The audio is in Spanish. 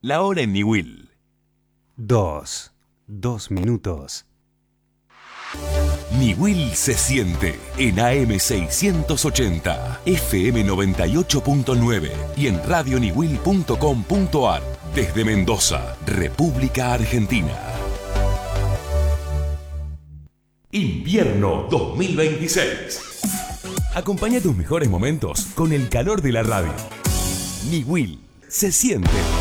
La hora en Niwil. 2 minutos. Niwil se siente en AM 680, FM 98.9 y en radioniwil.com.ar desde Mendoza, República Argentina. Invierno 2026. Acompaña tus mejores momentos con el calor de la radio. Niwil se siente.